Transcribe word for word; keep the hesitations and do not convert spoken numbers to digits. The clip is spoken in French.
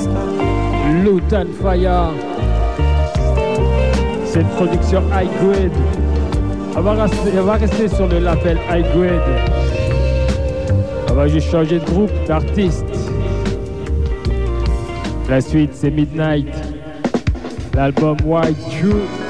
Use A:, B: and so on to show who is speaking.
A: Lutan Fire. C'est une production high grade. On va rester, on va rester sur le label high grade. On va juste changer de groupe, d'artiste. La suite, c'est Midnight. L'album White True.